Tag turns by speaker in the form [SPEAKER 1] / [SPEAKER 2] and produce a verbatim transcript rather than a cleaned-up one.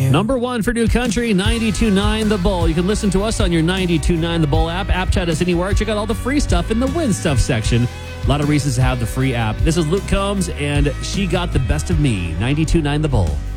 [SPEAKER 1] Number one for New Country, ninety-two point nine The Bull. You can listen to us on your ninety-two point nine The Bull app. App chat us anywhere. Check out all the free stuff in the Win Stuff section. A lot of reasons to have the free app. This is Luke Combs, and She Got the Best of Me, ninety-two point nine The Bull.